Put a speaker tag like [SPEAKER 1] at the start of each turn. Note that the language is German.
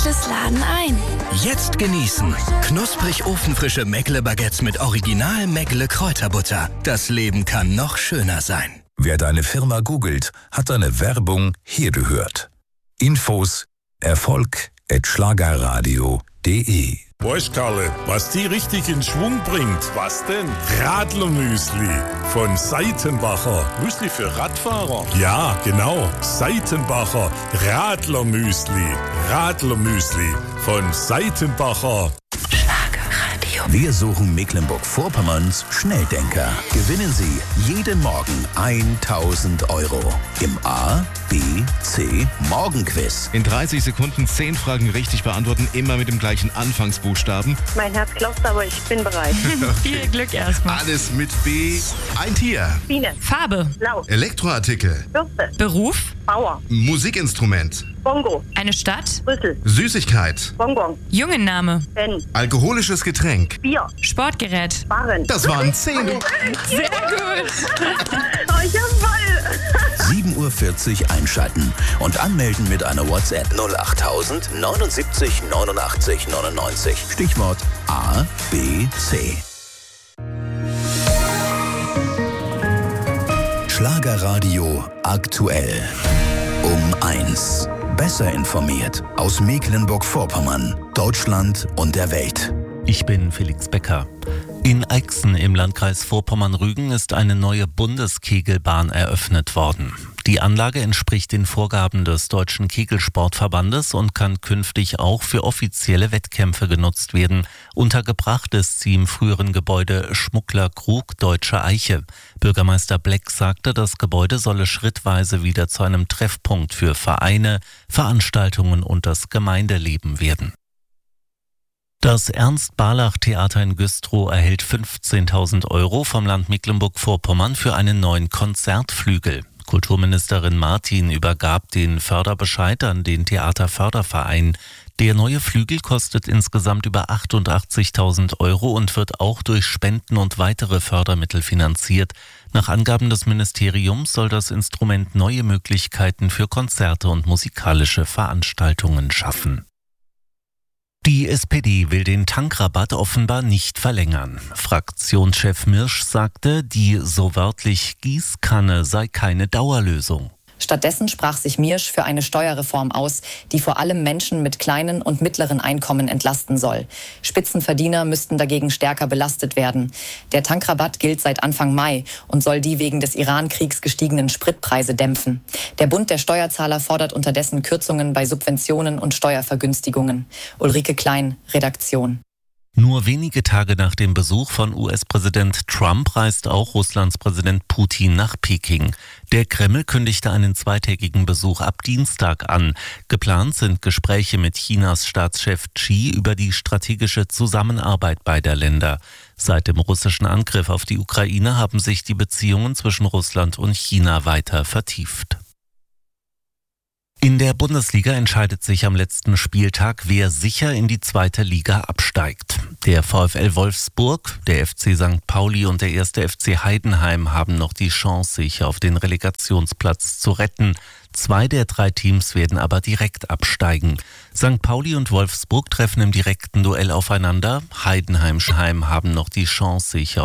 [SPEAKER 1] Laden ein.
[SPEAKER 2] Jetzt genießen. Knusprig ofenfrische Meckle-Baguettes mit Original Meckle Kräuterbutter. Das Leben kann noch schöner sein.
[SPEAKER 3] Wer deine Firma googelt, hat deine Werbung hier gehört. Infos erfolg@schlagerradio.de.
[SPEAKER 4] Weißt, Karle, was die richtig in Schwung bringt? Was denn? Radlermüsli von Seitenbacher. Müsli für Radfahrer? Ja, genau. Seitenbacher Radlermüsli. Radlermüsli von Seitenbacher.
[SPEAKER 1] Schlagerradio.
[SPEAKER 3] Wir suchen Mecklenburg-Vorpommerns Schnelldenker. Gewinnen Sie jeden Morgen 1.000 Euro im A, B, C Morgenquiz.
[SPEAKER 5] In 30 Sekunden 10 Fragen richtig beantworten, immer mit dem gleichen Anfangsbuchstaben.
[SPEAKER 6] Mein Herz klopft, aber ich bin bereit.
[SPEAKER 7] Viel Glück erstmal.
[SPEAKER 8] Alles mit B. Ein Tier.
[SPEAKER 6] Biene.
[SPEAKER 7] Farbe.
[SPEAKER 6] Blau.
[SPEAKER 8] Elektroartikel.
[SPEAKER 6] Bürste.
[SPEAKER 7] Beruf.
[SPEAKER 6] Bauer.
[SPEAKER 8] Musikinstrument.
[SPEAKER 6] Bongo.
[SPEAKER 7] Eine Stadt.
[SPEAKER 6] Brüssel.
[SPEAKER 8] Süßigkeit.
[SPEAKER 6] Bonbon.
[SPEAKER 7] Jungenname.
[SPEAKER 6] Ben.
[SPEAKER 8] Alkoholisches Getränk.
[SPEAKER 6] Bier.
[SPEAKER 7] Sportgerät.
[SPEAKER 6] Barren.
[SPEAKER 8] Das waren 10.
[SPEAKER 7] Sehr gut.
[SPEAKER 6] Oh, ich hab voll.
[SPEAKER 3] 7.40 Uhr einschalten und anmelden mit einer WhatsApp 08000 79 89 99. Stichwort A, B, C. Schlagerradio aktuell. Um 1. Besser informiert aus Mecklenburg-Vorpommern, Deutschland und der Welt.
[SPEAKER 9] Ich bin Felix Becker. In Aixen im Landkreis Vorpommern-Rügen ist eine neue Bundeskegelbahn eröffnet worden. Die Anlage entspricht den Vorgaben des Deutschen Kegelsportverbandes und kann künftig auch für offizielle Wettkämpfe genutzt werden. Untergebracht ist sie im früheren Gebäude Schmuggler-Krug Deutsche Eiche. Bürgermeister Bleck sagte, das Gebäude solle schrittweise wieder zu einem Treffpunkt für Vereine, Veranstaltungen und das Gemeindeleben werden. Das Ernst-Barlach-Theater in Güstrow erhält 15.000 Euro vom Land Mecklenburg-Vorpommern für einen neuen Konzertflügel. Kulturministerin Martin übergab den Förderbescheid an den Theaterförderverein. Der neue Flügel kostet insgesamt über 88.000 Euro und wird auch durch Spenden und weitere Fördermittel finanziert. Nach Angaben des Ministeriums soll das Instrument neue Möglichkeiten für Konzerte und musikalische Veranstaltungen schaffen. Die SPD will den Tankrabatt offenbar nicht verlängern. Fraktionschef Mirsch sagte, die so wörtlich Gießkanne sei keine Dauerlösung.
[SPEAKER 10] Stattdessen sprach sich Mirsch für eine Steuerreform aus, die vor allem Menschen mit kleinen und mittleren Einkommen entlasten soll. Spitzenverdiener müssten dagegen stärker belastet werden. Der Tankrabatt gilt seit Anfang Mai und soll die wegen des Iran-Kriegs gestiegenen Spritpreise dämpfen. Der Bund der Steuerzahler fordert unterdessen Kürzungen bei Subventionen und Steuervergünstigungen. Ulrike Klein, Redaktion.
[SPEAKER 9] Nur wenige Tage nach dem Besuch von US-Präsident Trump reist auch Russlands Präsident Putin nach Peking. Der Kreml kündigte einen zweitägigen Besuch ab Dienstag an. Geplant sind Gespräche mit Chinas Staatschef Xi über die strategische Zusammenarbeit beider Länder. Seit dem russischen Angriff auf die Ukraine haben sich die Beziehungen zwischen Russland und China weiter vertieft. In der Bundesliga entscheidet sich am letzten Spieltag, wer sicher in die zweite Liga absteigt. Der VfL Wolfsburg, der FC St. Pauli und der 1. FC Heidenheim haben noch die Chance, sich auf den Relegationsplatz zu retten. 2 der 3 Teams werden aber direkt absteigen. St. Pauli und Wolfsburg treffen im direkten Duell aufeinander. Heidenheim haben noch die Chance, sich